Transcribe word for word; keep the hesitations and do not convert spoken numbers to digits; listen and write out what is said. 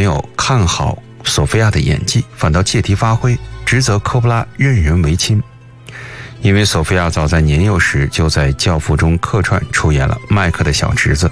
没有看好索菲亚的演技，反倒借题发挥，指责科波拉任人唯亲。因为索菲亚早在年幼时就在《教父》中客串出演了麦克的小侄子，